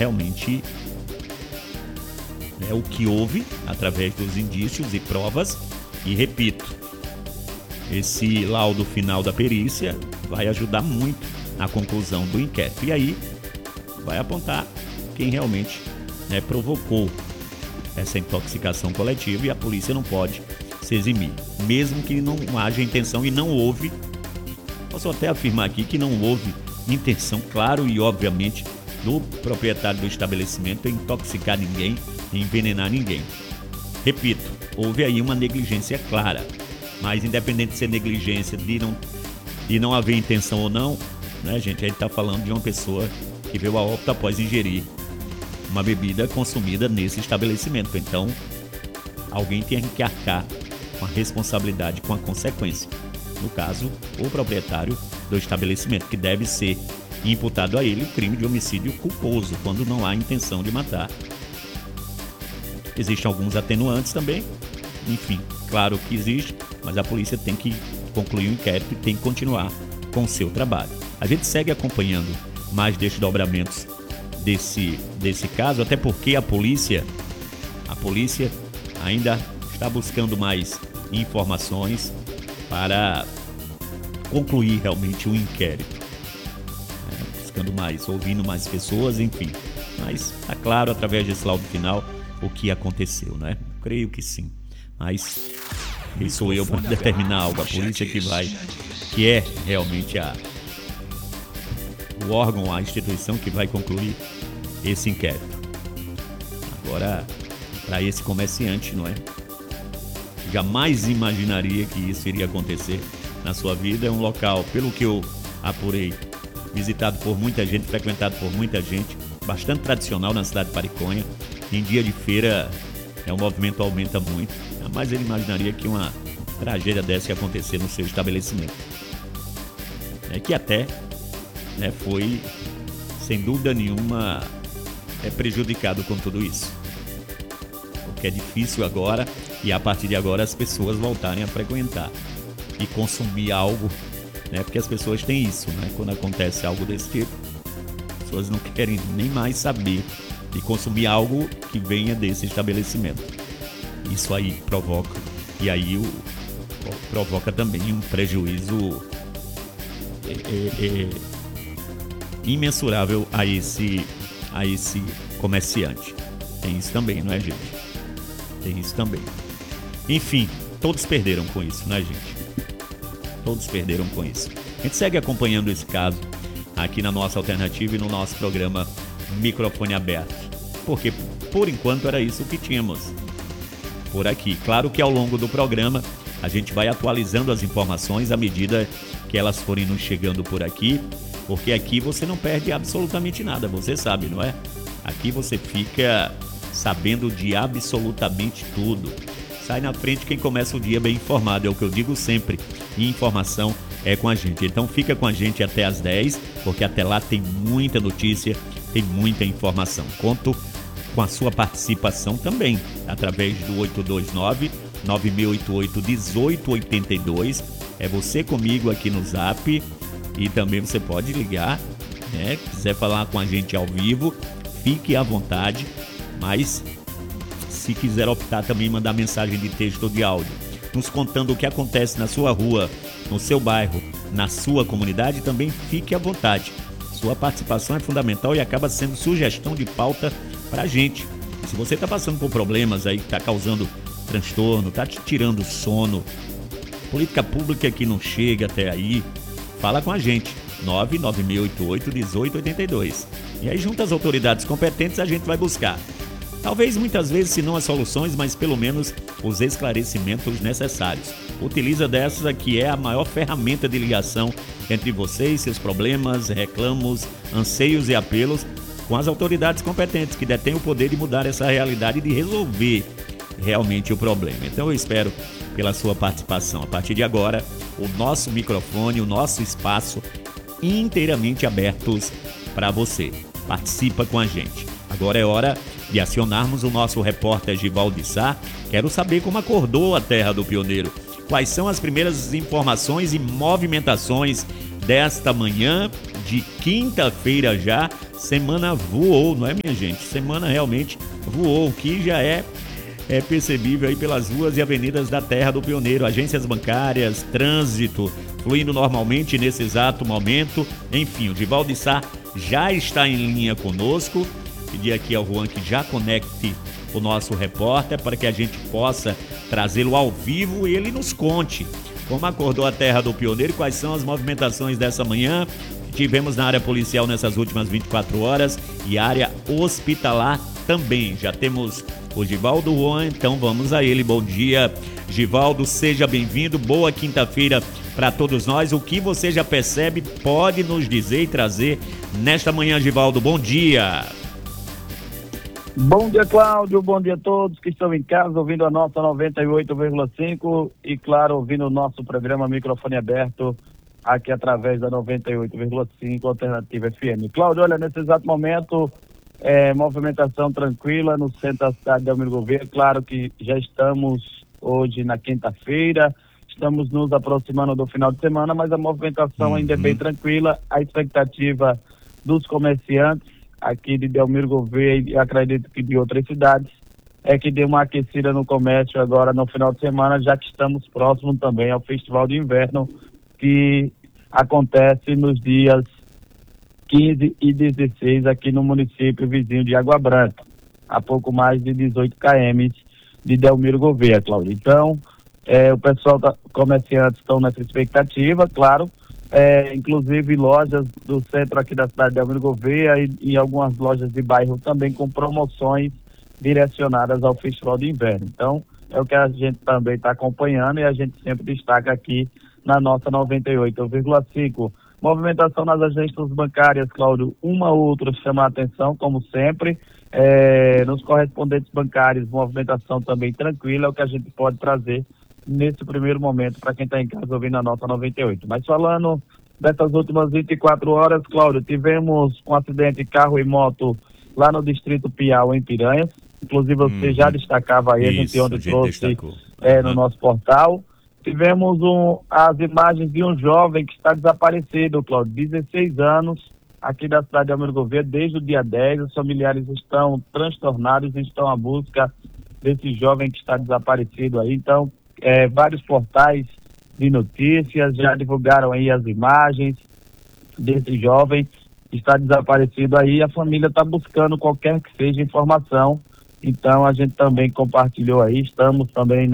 realmente o que houve através dos indícios e provas. E repito, esse laudo final da perícia vai ajudar muito na conclusão do inquérito. E aí vai apontar quem realmente provocou essa intoxicação coletiva, e a polícia não pode se eximir, mesmo que não haja intenção, e não houve. Posso até afirmar aqui que não houve intenção, claro e obviamente, do proprietário do estabelecimento em intoxicar ninguém, em envenenar ninguém. Repito, houve aí uma negligência clara, mas independente de ser negligência, de não haver intenção ou não, né, gente, a gente está falando de uma pessoa que veio a óbito após ingerir uma bebida consumida nesse estabelecimento. Então, alguém tem que arcar com a responsabilidade, com a consequência. No caso, o proprietário do estabelecimento, que deve ser imputado a ele o crime de homicídio culposo, quando não há intenção de matar. Existem alguns atenuantes também, enfim, claro que existe, mas a polícia tem que concluir o inquérito e tem que continuar com o seu trabalho. A gente segue acompanhando mais desdobramentos desse caso, até porque a polícia ainda está buscando mais informações para concluir realmente o inquérito, buscando mais, ouvindo mais pessoas, enfim. Mas está claro através desse laudo final o que aconteceu, né? Creio que sim. Mas quem sou eu para determinar algo? A polícia que é realmente o órgão, a instituição que vai concluir esse inquérito. Agora, para esse comerciante, não é? Jamais imaginaria que isso iria acontecer na sua vida. É um local, pelo que eu apurei, visitado por muita gente, frequentado por muita gente, bastante tradicional na cidade de Pariconha. Em dia de feira, o movimento aumenta muito. Jamais ele imaginaria que uma tragédia dessa ia acontecer no seu estabelecimento. Que até foi, sem dúvida nenhuma, prejudicado com tudo isso. Porque é difícil agora, e a partir de agora, as pessoas voltarem a frequentar e consumir algo, porque as pessoas têm isso, quando acontece algo desse tipo, as pessoas não querem nem mais saber de consumir algo que venha desse estabelecimento. Isso aí provoca, e aí provoca também um prejuízo imensurável a esse comerciante. Tem isso também, não é, gente? Tem isso também. Enfim, todos perderam com isso, né, gente? Todos perderam com isso. A gente segue acompanhando esse caso aqui na nossa alternativa e no nosso programa Microfone Aberto, porque por enquanto era isso que tínhamos por aqui. Claro que ao longo do programa a gente vai atualizando as informações à medida que elas forem nos chegando por aqui, porque aqui você não perde absolutamente nada, você sabe, não é? Aqui você fica sabendo de absolutamente tudo. Sai na frente quem começa o dia bem informado, é o que eu digo sempre, e informação é com a gente. Então fica com a gente até às 10, porque até lá tem muita notícia, tem muita informação. Conto com a sua participação também, através do 829-9688-1882. É você comigo aqui no Zap, e também você pode ligar, quiser falar com a gente ao vivo, fique à vontade, mas se quiser optar também mandar mensagem de texto ou de áudio, nos contando o que acontece na sua rua, no seu bairro, na sua comunidade, também fique à vontade. Sua participação é fundamental e acaba sendo sugestão de pauta pra gente. E se você está passando por problemas aí que está causando transtorno, está te tirando sono, política pública que não chega até aí, fala com a gente, 99688-1882. E aí, junto às autoridades competentes, a gente vai buscar. Talvez muitas vezes, se não as soluções, mas pelo menos os esclarecimentos necessários. Utiliza dessas que é a maior ferramenta de ligação entre vocês, seus problemas, reclamos, anseios e apelos com as autoridades competentes que detêm o poder de mudar essa realidade e de resolver realmente o problema. Então eu espero pela sua participação. A partir de agora, o nosso microfone, o nosso espaço inteiramente abertos para você. Participa com a gente. Agora é hora de acionarmos o nosso repórter Givaldo Sá. Quero saber como acordou a terra do pioneiro. Quais são as primeiras informações e movimentações desta manhã de quinta-feira já. Semana voou, não é, minha gente? Semana realmente voou, o que já é percebível aí pelas ruas e avenidas da Terra do Pioneiro. Agências bancárias, trânsito fluindo normalmente nesse exato momento. Enfim, o Divaldo Sá já está em linha conosco. Pedir aqui ao Juan que já conecte o nosso repórter para que a gente possa trazê-lo ao vivo e ele nos conte como acordou a Terra do Pioneiro e quais são as movimentações dessa manhã que tivemos na área policial nessas últimas 24 horas e área hospitalar também. Já temos o Givaldo Juan, então vamos a ele. Bom dia, Givaldo, seja bem-vindo, boa quinta-feira para todos nós. O que você já percebe pode nos dizer e trazer nesta manhã, Givaldo. Bom dia. Bom dia, Cláudio, bom dia a todos que estão em casa ouvindo a nossa 98,5 e, claro, ouvindo o nosso programa Microfone Aberto aqui através da 98,5 Alternativa FM. Cláudio, olha, nesse exato momento, movimentação tranquila no centro da cidade de Delmiro Gouveia. Claro que já estamos hoje na quinta-feira, estamos nos aproximando do final de semana, mas a movimentação ainda é bem tranquila. A expectativa dos comerciantes aqui de Delmiro Gouveia e acredito que de outras cidades é que dê uma aquecida no comércio agora no final de semana, já que estamos próximos também ao Festival de Inverno, que acontece nos dias 15 e 16 aqui no município vizinho de Água Branca, a pouco mais de 18 km de Delmiro Gouveia, Cláudio. Então, o pessoal comerciantes estão nessa expectativa, claro. Inclusive lojas do centro aqui da cidade de Delmiro Gouveia e algumas lojas de bairro também com promoções direcionadas ao Festival de Inverno. Então, é o que a gente também está acompanhando e a gente sempre destaca aqui na nossa 98,5. Movimentação nas agências bancárias, Cláudio, uma ou outra chama a atenção, como sempre. Nos correspondentes bancários, movimentação também tranquila, é o que a gente pode trazer nesse primeiro momento para quem está em casa ouvindo a nota 98. Mas falando dessas últimas 24 horas, Cláudio, tivemos um acidente de carro e moto lá no distrito Piau, em Piranhas. Inclusive você já destacava aí, a gente ontem trouxe no nosso portal. Tivemos as imagens de um jovem que está desaparecido, Cláudio, 16 anos, aqui da cidade de Delmiro Gouveia, desde o dia 10. Os familiares estão transtornados e estão à busca desse jovem que está desaparecido aí. Então, vários portais de notícias já divulgaram aí as imagens desse jovem que está desaparecido aí. A família está buscando qualquer que seja informação, então a gente também compartilhou aí, estamos também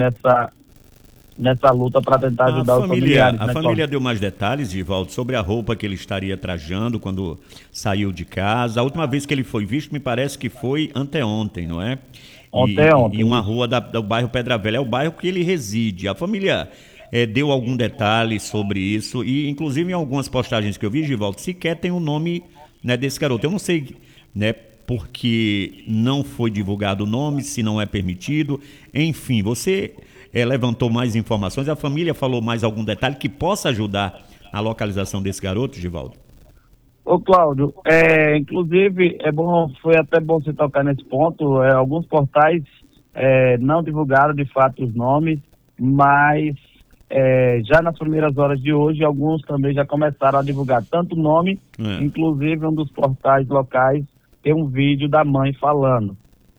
nessa luta para tentar ajudar os familiares. A família deu mais detalhes, Givaldo, sobre a roupa que ele estaria trajando quando saiu de casa. A última vez que ele foi visto, me parece que foi anteontem, não é? Ontem. E uma rua do bairro Pedra Velha, é o bairro que ele reside. A família deu algum detalhe sobre isso e, inclusive, em algumas postagens que eu vi, Givaldo, sequer tem o nome, né, desse garoto. Eu não sei, né, porque não foi divulgado o nome, se não é permitido. Enfim, você levantou mais informações, a família falou mais algum detalhe que possa ajudar na localização desse garoto, Givaldo? Ô Cláudio, inclusive foi até bom você tocar nesse ponto. Alguns portais não divulgaram de fato os nomes, mas já nas primeiras horas de hoje alguns também já começaram a divulgar tanto o nome, inclusive um dos portais locais tem um vídeo da mãe falando.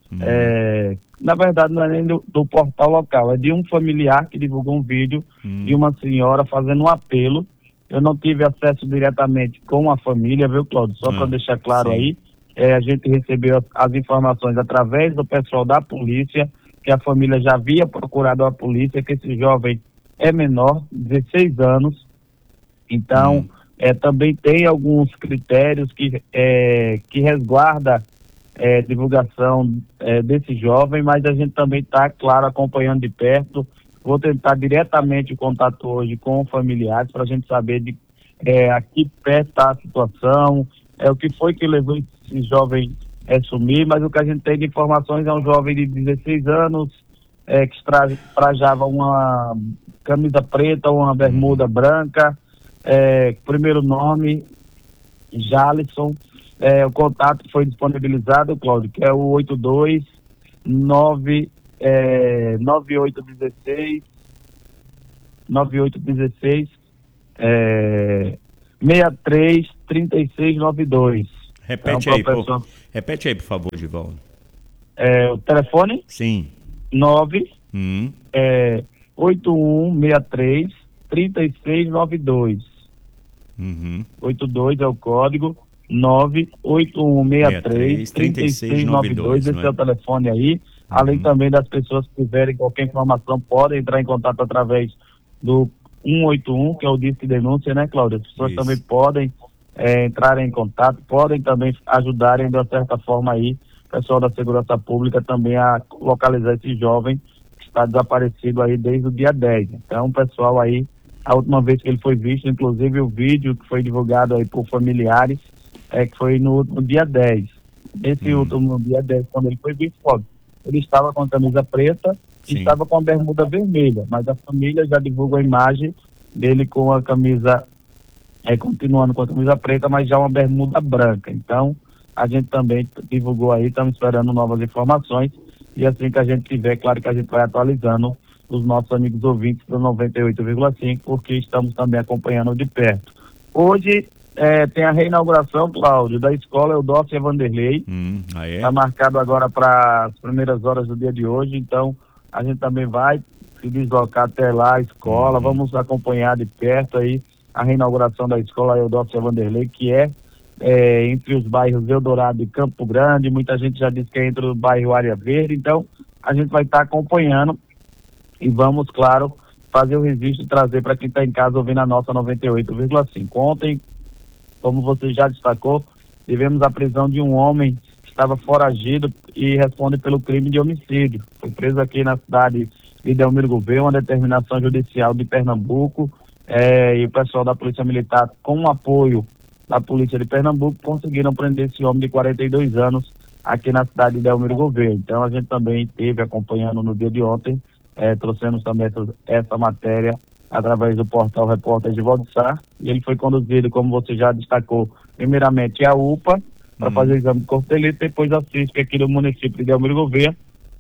Na verdade não é nem do portal local, é de um familiar que divulgou um vídeo de uma senhora fazendo um apelo. Eu não tive acesso diretamente com a família, viu, Cláudio? Só para deixar claro aí, a gente recebeu as informações através do pessoal da polícia, que a família já havia procurado a polícia, que esse jovem é menor, 16 anos. Então, também tem alguns critérios que resguarda divulgação desse jovem, mas a gente também está, claro, acompanhando de perto. Vou tentar diretamente o contato hoje com familiares para a gente saber a que pé está a situação, o que foi que levou esse jovem a sumir, mas o que a gente tem de informações é um jovem de 16 anos que trajava uma camisa preta, uma bermuda branca, primeiro nome, Jalisson. O contato foi disponibilizado, Cláudio, que é o 9816 633692. Repete Então, aí, professor, repete aí, por favor, Givaldo. o telefone Sim. 8163 3692. Uhum. 82 é o código, 98163 3692. Esse não é é? o telefone aí. Além também das pessoas que tiverem qualquer informação, podem entrar em contato através do 181, que é o Disque Denúncia, né, Cláudia? As pessoas Isso. também podem entrar em contato, podem também ajudarem de uma certa forma aí, o pessoal da Segurança Pública também a localizar esse jovem que está desaparecido aí desde o dia 10. Então, o pessoal aí, a última vez que ele foi visto, inclusive o vídeo que foi divulgado aí por familiares, que foi no último dia 10. Esse último dia 10, quando ele foi visto, ele estava com a camisa preta e Sim. estava com a bermuda vermelha, mas a família já divulga a imagem dele com a camisa, continuando com a camisa preta, mas já uma bermuda branca. Então, a gente também divulgou aí, estamos esperando novas informações, e assim que a gente tiver, claro que a gente vai atualizando os nossos amigos ouvintes do 98,5, porque estamos também acompanhando de perto. Hoje tem a reinauguração, Cláudio, da escola Eudócia Vanderlei. Está marcado agora para as primeiras horas do dia de hoje, então a gente também vai se deslocar até lá, a escola, vamos acompanhar de perto aí a reinauguração da escola Eudócia Vanderlei, que é entre os bairros Eldorado e Campo Grande. Muita gente já disse que é entre o bairro Área Verde, então a gente vai estar acompanhando e vamos, claro, fazer o registro e trazer para quem está em casa ouvindo a nossa 98,5. Ontem, como você já destacou, tivemos a prisão de um homem que estava foragido e responde pelo crime de homicídio. Foi preso aqui na cidade de Delmiro Gouveia, uma determinação judicial de Pernambuco, e o pessoal da Polícia Militar, com o apoio da Polícia de Pernambuco, conseguiram prender esse homem de 42 anos aqui na cidade de Delmiro Gouveia. Então a gente também esteve acompanhando no dia de ontem, trouxemos também essa matéria através do portal Repórter de Valdissar, e ele foi conduzido, como você já destacou, primeiramente à UPA, para fazer o exame de corpo de delito, depois a CISP aqui do município de Delmiro Gouveia,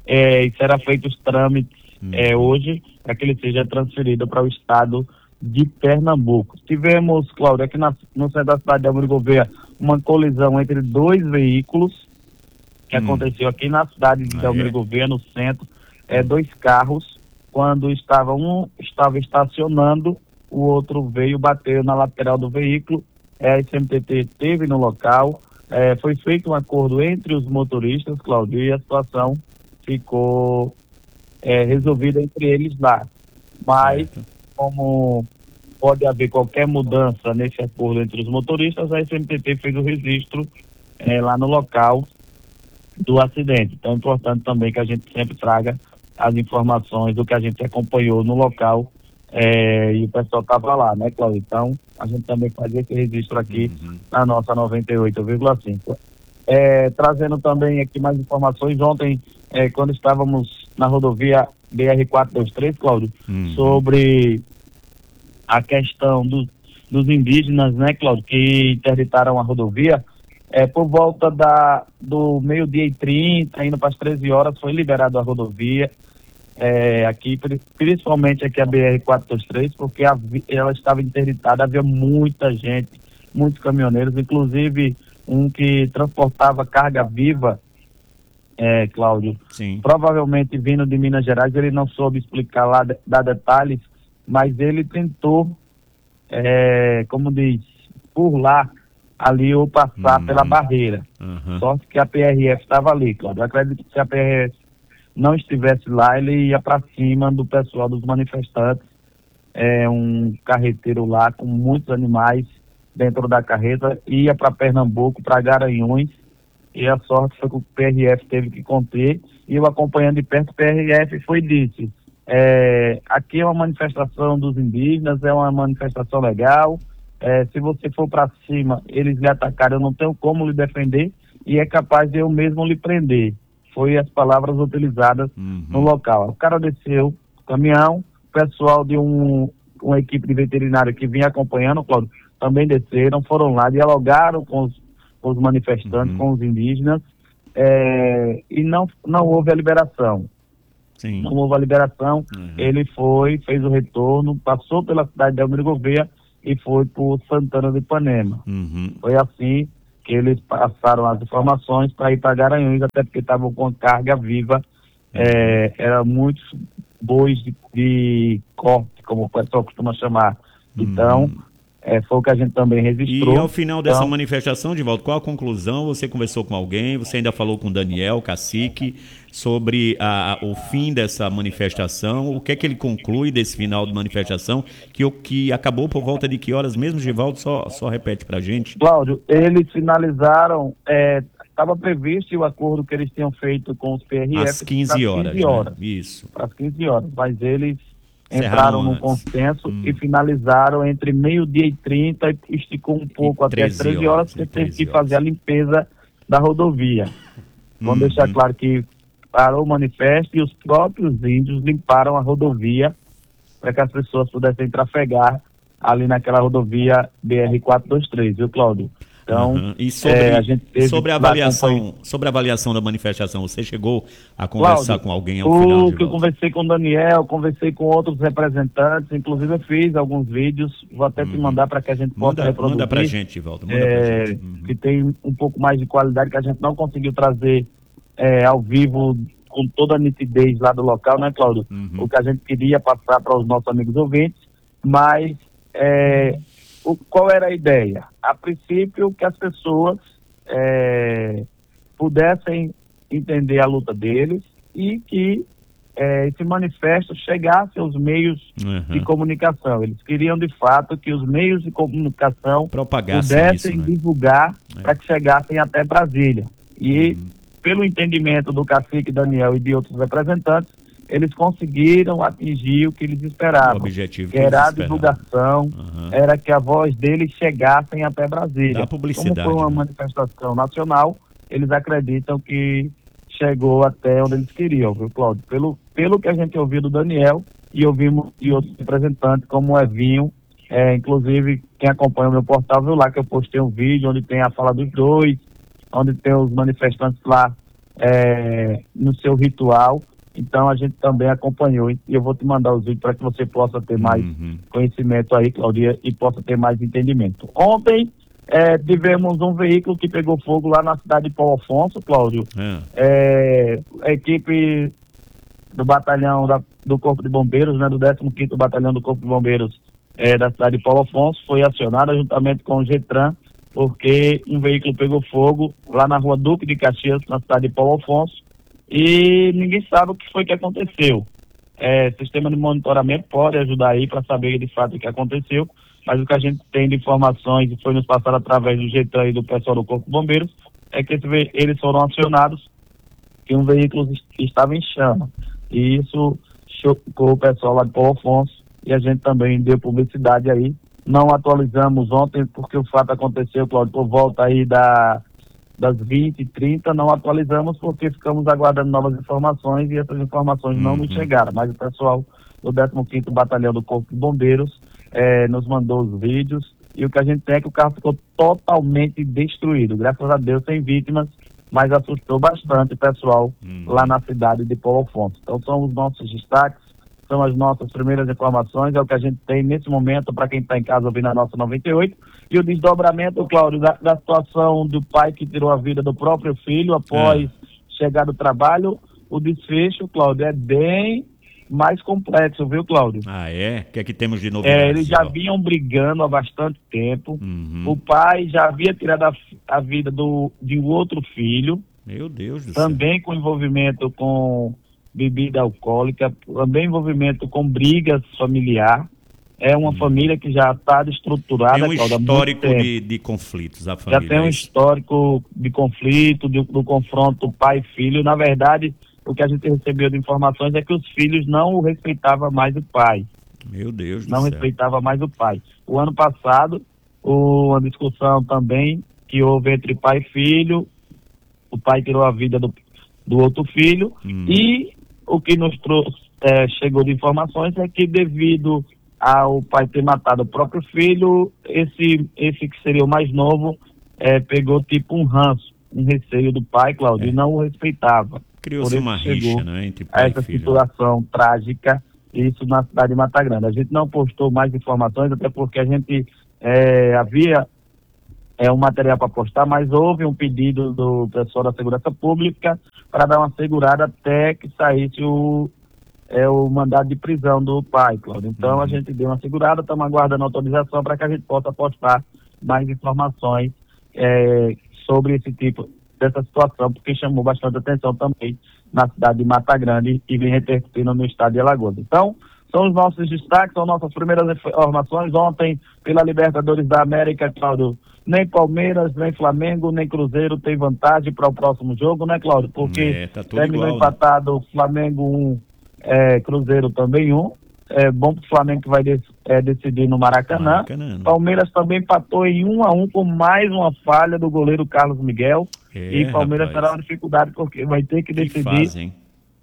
e será feito os trâmites hoje, para que ele seja transferido para o estado de Pernambuco. Tivemos, Cláudio, aqui no centro da cidade de Delmiro Gouveia, uma colisão entre dois veículos, que aconteceu aqui na cidade de Delmiro Gouveia, no centro, dois carros. Quando um estava estacionando, o outro veio, bateu na lateral do veículo, a SMTT esteve no local, foi feito um acordo entre os motoristas, Cláudio, e a situação ficou resolvida entre eles lá. Mas, como pode haver qualquer mudança nesse acordo entre os motoristas, a SMTT fez o registro lá no local do acidente. Então é importante também que a gente sempre traga as informações do que a gente acompanhou no local, e o pessoal estava lá, né, Cláudio? Então, a gente também faz esse registro aqui na nossa 98,5. Trazendo também aqui mais informações, ontem, quando estávamos na rodovia BR-423, Cláudio, sobre a questão dos indígenas, né, Cláudio, que interditaram a rodovia, por volta do 12h30, indo para as 13 horas, foi liberado a rodovia, aqui, principalmente aqui a BR-423, porque ela estava interditada, havia muita gente, muitos caminhoneiros, inclusive um que transportava carga viva, Cláudio, provavelmente vindo de Minas Gerais. Ele não soube explicar lá, dar detalhes, mas ele tentou, como diz, burlar ali ou passar pela barreira. Sorte que a PRF estava ali, Cláudio. Eu acredito que se a PRF não estivesse lá, ele ia para cima do pessoal, dos manifestantes. Um carreteiro lá com muitos animais dentro da carreta, ia para Pernambuco, para Garanhuns, e a sorte foi que o PRF teve que conter, e eu acompanhando de perto, o PRF foi e disse, aqui é uma manifestação dos indígenas, é uma manifestação legal, se você for para cima, eles lhe atacaram, eu não tenho como lhe defender, e é capaz de eu mesmo lhe prender. Foi as palavras utilizadas no local. O cara desceu o caminhão, o pessoal de uma equipe de veterinário que vinha acompanhando, Cláudio, também desceram, foram lá, dialogaram com os manifestantes, com os indígenas, e não houve a liberação. Não houve a liberação, ele fez o retorno, passou pela cidade de Delmiro Gouveia e foi por Santana de Ipanema. Uhum. Foi assim que eles passaram as informações para ir para Garanhuns, até porque estavam com carga viva. Era muitos bois de corte, como o pessoal costuma chamar. Então, foi o que a gente também registrou. E ao final dessa manifestação, Divaldo, qual a conclusão? Você conversou com alguém? Você ainda falou com o Daniel, cacique, sobre o fim dessa manifestação? O que é que ele conclui desse final de manifestação? Que acabou por volta de que horas mesmo, Divaldo? Só repete pra gente. Cláudio, eles finalizaram, estava previsto o acordo que eles tinham feito com os PRF às 15 horas. 15 horas. Né? Isso. Às 15 horas, mas eles entraram num consenso e finalizaram entre 12h30 e esticou um pouco até 13 horas, porque teve que fazer a limpeza da rodovia. Vamos deixar claro que parou o manifesto e os próprios índios limparam a rodovia para que as pessoas pudessem trafegar ali naquela rodovia BR-423, viu, Cláudio? Então, e sobre a avaliação da manifestação, você chegou a conversar com alguém ao final? Eu conversei com o Daniel, conversei com outros representantes, inclusive eu fiz alguns vídeos, vou até te mandar para que a gente possa reproduzir. Manda pra gente, Walter, que tem um pouco mais de qualidade, que a gente não conseguiu trazer ao vivo com toda a nitidez lá do local, né, Cláudio? O que a gente queria passar para os nossos amigos ouvintes, mas qual era a ideia? A princípio, que as pessoas pudessem entender a luta deles e que esse manifesto chegasse aos meios de comunicação. Eles queriam, de fato, que os meios de comunicação pudessem divulgar para que chegassem até Brasília. E, pelo entendimento do cacique Daniel e de outros representantes, eles conseguiram atingir o que eles esperavam, o objetivo que era a divulgação, era que a voz deles chegassem até Brasília. Da publicidade, como foi uma manifestação nacional, eles acreditam que chegou até onde eles queriam, viu, Cláudio? Pelo que a gente ouviu do Daniel e ouvimos de outros representantes, como o Evinho, inclusive quem acompanha o meu portal viu lá que eu postei um vídeo onde tem a fala dos dois, onde tem os manifestantes lá no seu ritual. Então a gente também acompanhou e eu vou te mandar os vídeos para que você possa ter mais conhecimento aí, Claudia, e possa ter mais entendimento. Ontem tivemos um veículo que pegou fogo lá na cidade de Paulo Afonso, Cláudio. A equipe do batalhão do Corpo de Bombeiros, né, do 15º Batalhão do Corpo de Bombeiros da cidade de Paulo Afonso, foi acionada juntamente com o Getran, porque um veículo pegou fogo lá na rua Duque de Caxias, na cidade de Paulo Afonso, e ninguém sabe o que foi que aconteceu. Sistema de monitoramento pode ajudar aí para saber de fato o que aconteceu, mas o que a gente tem de informações e foi nos passado através do Getran e do pessoal do Corpo de Bombeiros é que eles foram acionados que um veículo estava em chama. E isso chocou o pessoal lá de Paulo Afonso e a gente também deu publicidade aí. Não atualizamos ontem porque o fato aconteceu, Cláudio, por volta aí das 20h30, não atualizamos porque ficamos aguardando novas informações e essas informações não nos chegaram, mas o pessoal do 15º Batalhão do Corpo de Bombeiros nos mandou os vídeos e o que a gente tem é que o carro ficou totalmente destruído, graças a Deus sem vítimas, mas assustou bastante o pessoal lá na cidade de Paulo Afonso. Então são os nossos destaques, são as nossas primeiras informações, é o que a gente tem nesse momento para quem está em casa ouvindo a nossa 98. E o desdobramento, Cláudio, da situação do pai que tirou a vida do próprio filho após chegar do trabalho, o desfecho, Cláudio, é bem mais complexo, viu, Cláudio? O que é que temos de novidade? Eles já vinham brigando há bastante tempo. O pai já havia tirado a vida de um outro filho. Meu Deus do céu. Também com envolvimento com bebida alcoólica, também envolvimento com brigas familiar. É uma família que já está estruturada. Tem um histórico de conflitos, a família. Já tem um histórico de conflito, do confronto pai e filho. Na verdade, o que a gente recebeu de informações é que os filhos não respeitavam mais o pai. Meu Deus do céu. Não respeitava mais o pai. O ano passado, uma discussão também que houve entre pai e filho. O pai tirou a vida do outro filho. E o que nos trouxe, chegou de informações é que devido ao pai ter matado o próprio filho, esse que seria o mais novo, pegou tipo um ranço, um receio do pai, Cláudio, e não o respeitava. Criou-se uma rixa, né, entre pai essa e filho. Situação trágica isso na cidade de Mata Grande. A gente não postou mais informações, até porque a gente havia um material para postar, mas houve um pedido do pessoal da Segurança Pública para dar uma segurada até que saísse o mandado de prisão do pai, Cláudio. Então a gente deu uma segurada, estamos aguardando autorização para que a gente possa postar mais informações sobre esse tipo dessa situação, porque chamou bastante atenção também na cidade de Mata Grande e vem repercutindo no estado de Alagoas. Então, são os nossos destaques, são nossas primeiras informações. Ontem, pela Libertadores da América, Cláudio, nem Palmeiras, nem Flamengo, nem Cruzeiro tem vantagem para o próximo jogo, né, Cláudio? Porque tá tudo terminou igual, empatado, né? Flamengo 1, Cruzeiro também 1. É bom para o Flamengo que vai decidir no Maracanã. Palmeiras também empatou em 1-1 com mais uma falha do goleiro Carlos Miguel. E Palmeiras terá uma dificuldade porque vai ter que decidir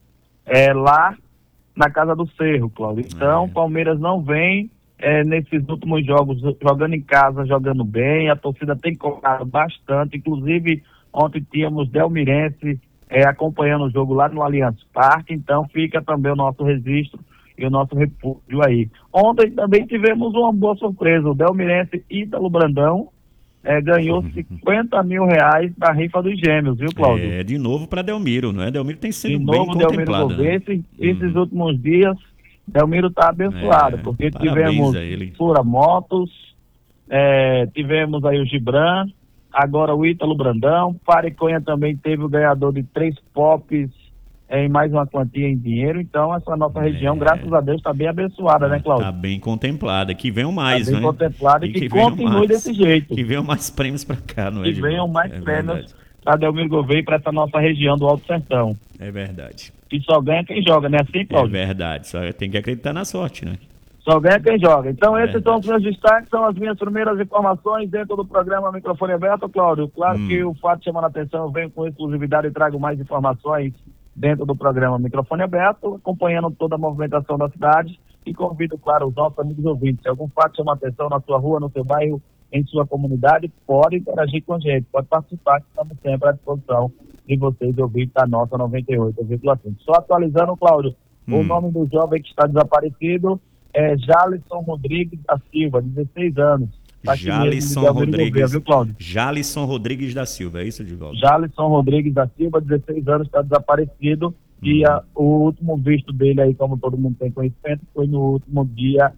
lá na Casa do Cerro, Cláudio. Então, Palmeiras não vem nesses últimos jogos jogando em casa, jogando bem. A torcida tem cobrado bastante. Inclusive, ontem tínhamos Delmirense acompanhando o jogo lá no Allianz Parque. Então, fica também o nosso registro e o nosso repúdio aí. Ontem também tivemos uma boa surpresa. O Delmirense Ítalo Brandão ganhou 50 mil reais da rifa dos gêmeos, viu, Cláudio? De novo para Delmiro, não é? Delmiro tem sido de bem novo, contemplado. Esses últimos dias, Delmiro está abençoado, porque tivemos Fura Motos, tivemos aí o Gibran, agora o Ítalo Brandão, Pariconha também teve o ganhador de 3 pops em mais uma quantia em dinheiro. Então essa nossa região, graças a Deus, está bem abençoada, né, Cláudio? Está bem contemplada, que venham mais, né? Está bem contemplada e que continue desse jeito. Que venham mais prêmios para cá, não é? Que venham mais prêmios para Delmiro Gouveia e para essa nossa região do Alto Sertão. É verdade. E só ganha quem joga, né? Assim, Cláudio? É verdade, só tem que acreditar na sorte, né? Só ganha quem joga. Então esses são os meus destaques, são as minhas primeiras informações dentro do programa Microfone Aberto, Cláudio. Claro que o fato chamando a atenção, eu venho com exclusividade e trago mais informações dentro do programa Microfone Aberto, acompanhando toda a movimentação da cidade e convido, claro, os nossos amigos ouvintes. Se algum fato chama a atenção na sua rua, no seu bairro, em sua comunidade, pode interagir com a gente, pode participar, que estamos sempre à disposição de vocês ouvintes da nossa 98,5. Só atualizando, Cláudio, o nome do jovem que está desaparecido é Jalisson Rodrigues da Silva, 16 anos. Jalisson Rodrigues da Silva, é isso, Divaldo? Jalisson Rodrigues da Silva, 16 anos, está desaparecido. E o último visto dele aí, como todo mundo tem conhecimento, foi no último dia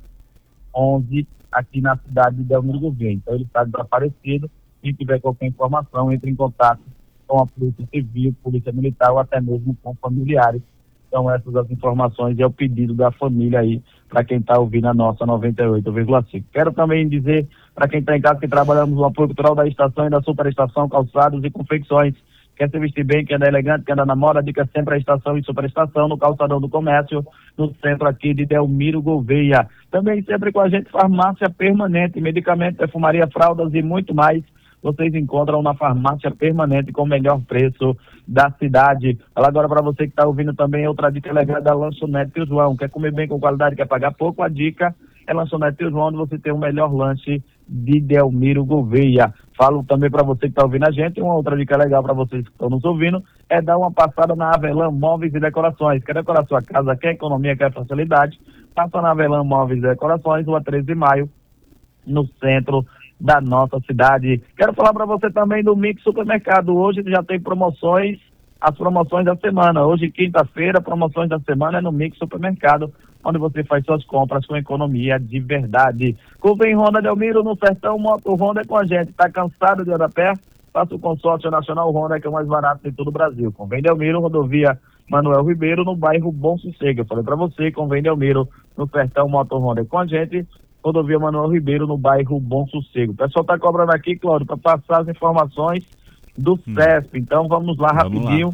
11, aqui na cidade de Delmiro Gouveia. Então ele está desaparecido. Se tiver qualquer informação, entre em contato com a Polícia Civil, Polícia Militar ou até mesmo com familiares. Então essas as informações e é o pedido da família aí, para quem está ouvindo a nossa 98,5. Quero também dizer para quem está em casa que trabalhamos no apoio cultural da estação e da superestação, calçados e confecções. Quer se vestir bem, quer andar elegante, quer andar na moda, dica sempre a estação e superestação, no calçadão do comércio, no centro aqui de Delmiro Gouveia. Também sempre com a gente, farmácia permanente, medicamentos, perfumaria, fraldas e muito mais. Vocês encontram na farmácia permanente com o melhor preço da cidade. Fala agora para você que está ouvindo também outra dica legal da Lanchonete Tio João. Quer comer bem com qualidade, quer pagar pouco? A dica é Lanchonete Tio João, onde você tem o melhor lanche de Delmiro Gouveia. Falo também para você que está ouvindo a gente, uma outra dica legal para vocês que estão nos ouvindo é dar uma passada na Avelã Móveis e Decorações. Quer decorar sua casa, quer economia, quer facilidade? Passa na Avelã Móveis e Decorações, rua 13 de maio, no centro da nossa cidade. Quero falar para você também do Mix Supermercado. Hoje já tem promoções, as promoções da semana. Hoje, quinta-feira, promoções da semana é no Mix Supermercado, onde você faz suas compras com economia de verdade. Convém Honda Delmiro no Sertão, Moto Honda é com a gente. Tá cansado de andar perto? Faça o consórcio nacional Honda, que é o mais barato de todo o Brasil. Convém Delmiro, rodovia Manuel Ribeiro, no bairro Bom Sossego. Eu falei para você, Convém Delmiro no Sertão, Moto Honda é com a gente. Rodovia Manuel Ribeiro, no bairro Bom Sossego. O pessoal está cobrando aqui, Cláudio, para passar as informações do CESP. Então, vamos lá, rapidinho.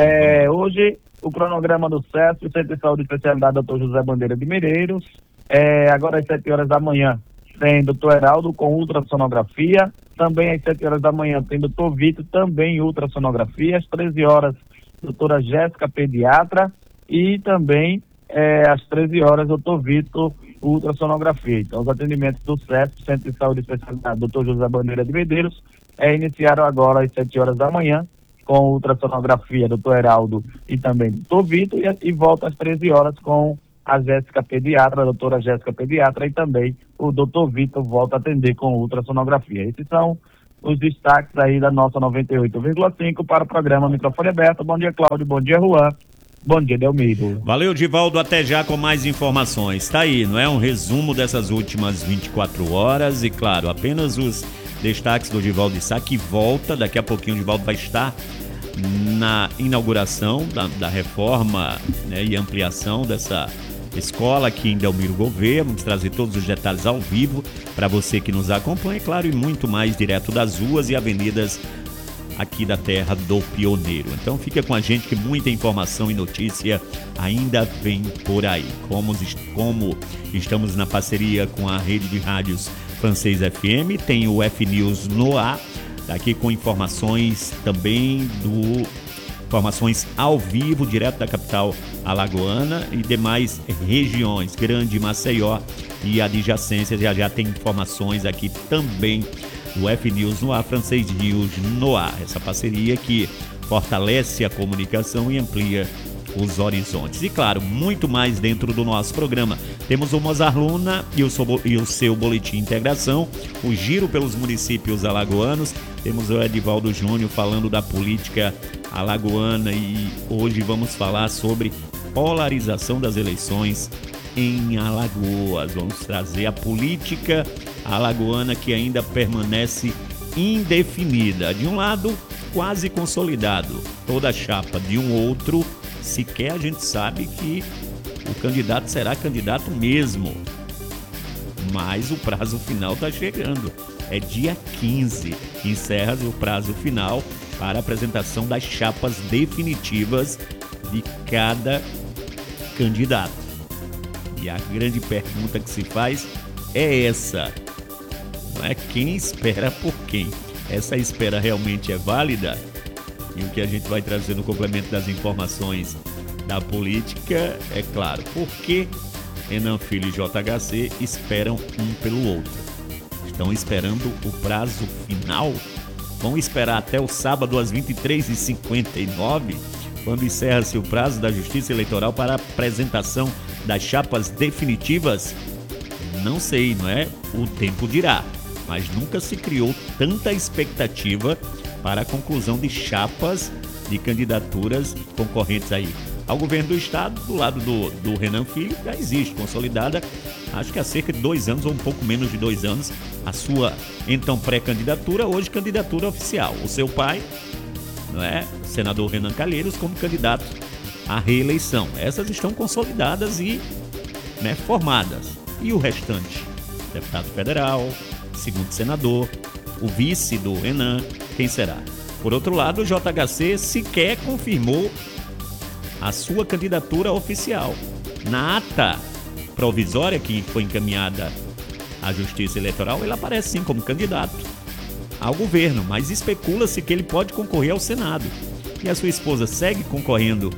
Hoje, o cronograma do CESP, Centro de Saúde Especialidade Dr. José Bandeira de Medeiros. Agora, às 7 horas da manhã, tem Dr. Heraldo com ultrassonografia. Também, às 7 horas da manhã, tem Dr. Vitor, também ultrassonografia. Às 13 horas, doutora Jéssica, pediatra. E também, às 13 horas, Dr. Vitor, ultrassonografia. Então, os atendimentos do CESP, Centro de Saúde Especialidade Dr. José Bandeira de Medeiros, iniciaram agora às 7 horas da manhã, com ultrassonografia Dr. Heraldo e também Dr. Vitor, e volta às 13 horas com a Jéssica Pediatra, a doutora Jéssica Pediatra, e também o doutor Vitor volta a atender com ultrassonografia. Esses são os destaques aí da nossa 98,5 para o programa Microfone Aberto. Bom dia, Cláudio. Bom dia, Juan. Bom dia, Delmiro. Valeu, Divaldo. Até já com mais informações. Tá aí, não é? Um resumo dessas últimas 24 horas e, claro, apenas os destaques do Divaldo de Sá, que volta. Daqui a pouquinho o Divaldo vai estar na inauguração da reforma, né, e ampliação dessa escola aqui em Delmiro Gouveia. Vamos trazer todos os detalhes ao vivo para você que nos acompanha, claro, e muito mais direto das ruas e avenidas aqui da terra do pioneiro. Então fica com a gente que muita informação e notícia ainda vem por aí. Como estamos na parceria com a rede de rádios Francês FM, tem o F-News no ar, aqui com informações também informações ao vivo, direto da capital alagoana e demais regiões, Grande Maceió e adjacências. Já tem informações aqui também do F-News no ar, Francês News no ar. Essa parceria que fortalece a comunicação e amplia os horizontes. E claro, muito mais dentro do nosso programa. Temos o Mozart Luna e o seu Boletim Integração, o giro pelos municípios alagoanos. Temos o Edivaldo Júnior falando da política alagoana e hoje vamos falar sobre polarização das eleições em Alagoas. Vamos trazer a política alagoana que ainda permanece indefinida. De um lado, quase consolidado. Toda a chapa. De um outro, sequer a gente sabe que o candidato será candidato mesmo. Mas o prazo final está chegando. É dia 15. Encerra o prazo final para a apresentação das chapas definitivas de cada candidato. E a grande pergunta que se faz é essa. Não é quem espera por quem. Essa espera realmente é válida? E o que a gente vai trazer no complemento das informações da política é claro. Por que Renan Filho e JHC esperam um pelo outro? Estão esperando o prazo final? Vão esperar até o sábado às 23h59, quando encerra-se o prazo da Justiça Eleitoral para a apresentação das chapas definitivas? Não sei, não é? O tempo dirá. Mas nunca se criou tanta expectativa para a conclusão de chapas de candidaturas concorrentes aí ao governo do estado. Do lado do Renan Filho, já existe consolidada, acho que há cerca de 2 anos ou um pouco menos de 2 anos, a sua então pré-candidatura, hoje candidatura oficial. O seu pai, não é? O senador Renan Calheiros, como candidato à reeleição. Essas estão consolidadas e, né, formadas. E o restante? Deputado federal, segundo senador, o vice do Renan, quem será? Por outro lado, o JHC sequer confirmou a sua candidatura oficial. Na ata provisória que foi encaminhada à Justiça Eleitoral, ele aparece sim como candidato ao governo, mas especula-se que ele pode concorrer ao Senado. E a sua esposa segue concorrendo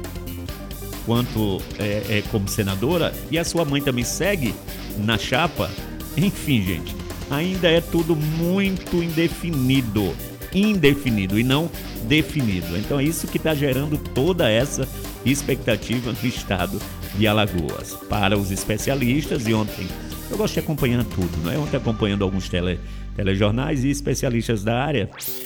como senadora, e a sua mãe também segue na chapa. Enfim, gente, ainda é tudo muito indefinido e não definido. Então é isso que está gerando toda essa expectativa no estado de Alagoas. Para os especialistas, e ontem eu gosto de acompanhar tudo, não é? Ontem acompanhando alguns telejornais e especialistas da área,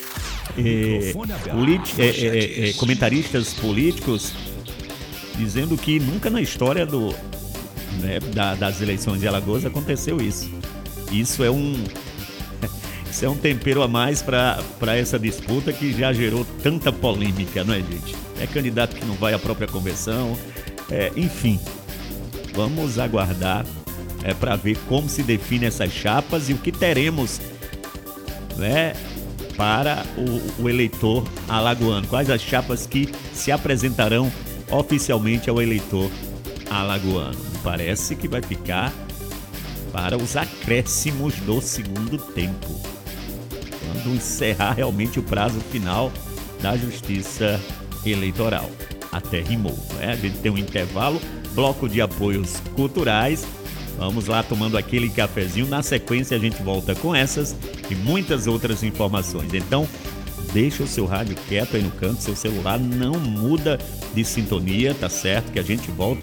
comentaristas políticos, dizendo que nunca na história das eleições de Alagoas aconteceu isso. Isso é um tempero a mais para essa disputa que já gerou tanta polêmica, não é, gente? É candidato que não vai à própria convenção, enfim. Vamos aguardar para ver como se define essas chapas e o que teremos, né, para o eleitor alagoano. Quais as chapas que se apresentarão oficialmente ao eleitor alagoano? Parece que vai ficar para os acréscimos do segundo tempo, quando encerrar realmente o prazo final da Justiça Eleitoral. Até rimou, né? A gente tem um intervalo, bloco de apoios culturais. Vamos lá tomando aquele cafezinho. Na sequência a gente volta com essas e muitas outras informações. Então, deixa o seu rádio quieto aí no canto, seu celular não muda de sintonia, tá certo? Que a gente volta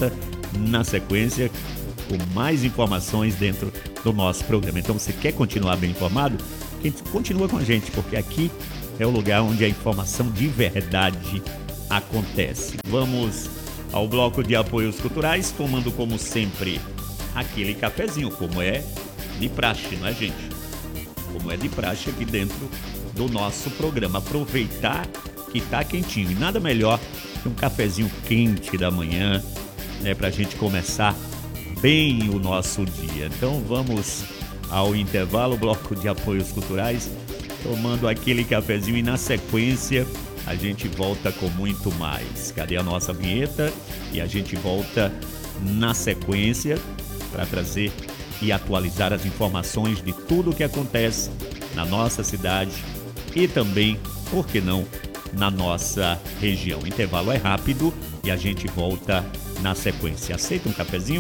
na sequência com mais informações dentro do nosso programa. Então, você quer continuar bem informado? Continua com a gente, porque aqui é o lugar onde a informação de verdade acontece. Vamos ao bloco de apoios culturais, tomando como sempre aquele cafezinho, como é de praxe, não é, gente? Como é de praxe aqui dentro do nosso programa. Aproveitar que tá quentinho. E nada melhor que um cafezinho quente da manhã, né, pra gente começar bem o nosso dia. Então vamos ao intervalo, bloco de apoios culturais, tomando aquele cafezinho e na sequência a gente volta com muito mais. Cadê a nossa vinheta? E a gente volta na sequência para trazer e atualizar as informações de tudo o que acontece na nossa cidade e também, por que não, na nossa região. O intervalo é rápido e a gente volta na sequência. Aceita um cafezinho?